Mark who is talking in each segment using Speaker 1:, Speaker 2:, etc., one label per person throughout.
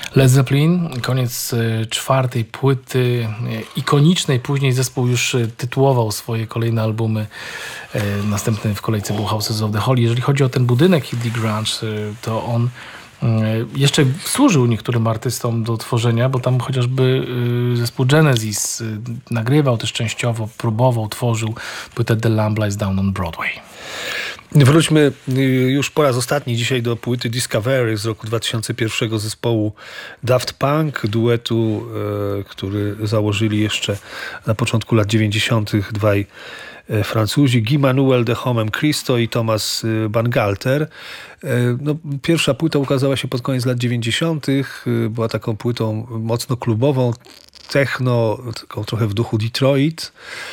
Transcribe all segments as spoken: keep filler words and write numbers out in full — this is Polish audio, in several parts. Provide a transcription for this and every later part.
Speaker 1: Led Zeppelin, koniec czwartej płyty, ikonicznej. Później zespół już tytułował swoje kolejne albumy. Następny w kolejce był Houses of the Holy. Jeżeli chodzi o ten budynek Hildy Grange, to on jeszcze służył niektórym artystom do tworzenia, bo tam chociażby zespół Genesis nagrywał też częściowo, próbował, tworzył płytę The Lamb Lies Down on Broadway.
Speaker 2: Wróćmy już po raz ostatni dzisiaj do płyty Discovery z roku dwa tysiące pierwszego zespołu Daft Punk, duetu, który założyli jeszcze na początku lat dziewięćdziesiątych dwaj Francuzi, Guy Manuel de Homem Christo i Thomas Bangalter. No, pierwsza płyta ukazała się pod koniec lat dziewięćdziesiątych. Była taką płytą mocno klubową, techno, taką trochę w duchu Detroit.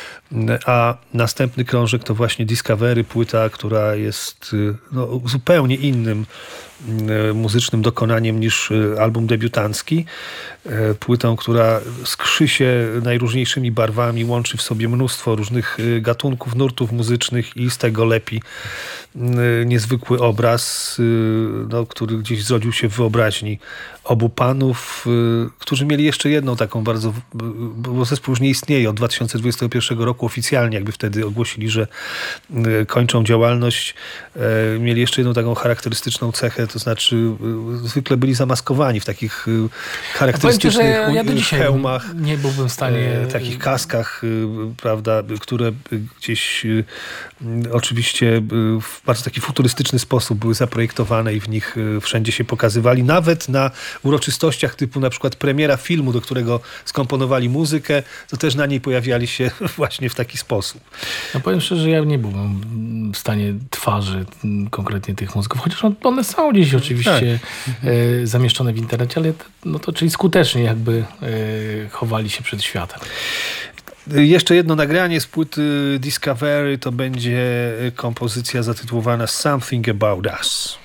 Speaker 2: A następny krążek to właśnie Discovery, płyta, która jest no, zupełnie innym muzycznym dokonaniem niż album debiutancki. Płytą, która skrzy się najróżniejszymi barwami, łączy w sobie mnóstwo różnych gatunków, nurtów muzycznych i z tego lepi niezwykły obraz, no, który gdzieś zrodził się w wyobraźni obu panów, którzy mieli jeszcze jedną taką bardzo, bo zespół już nie istnieje od dwa tysiące dwudziestego pierwszego roku oficjalnie, jakby wtedy ogłosili, że kończą działalność. Mieli jeszcze jedną taką charakterystyczną cechę, to znaczy zwykle byli zamaskowani w takich charakterystycznych
Speaker 1: ja, ja do dzisiaj
Speaker 2: hełmach,
Speaker 1: nie byłbym w stanie,
Speaker 2: takich kaskach, prawda, które gdzieś oczywiście w bardzo taki futurystyczny sposób były zaprojektowane i w nich wszędzie się pokazywali, nawet na uroczystościach typu na przykład premiera filmu, do którego skomponowali muzykę, to też na niej pojawiali się właśnie w taki sposób.
Speaker 1: No powiem szczerze, że ja nie byłem w stanie twarzy konkretnie tych muzyków, chociaż one są gdzieś oczywiście tak. e, zamieszczone w internecie, ale no to czyli skutecznie jakby e, chowali się przed światem.
Speaker 2: Jeszcze jedno nagranie z płyty Discovery to będzie kompozycja zatytułowana Something About Us.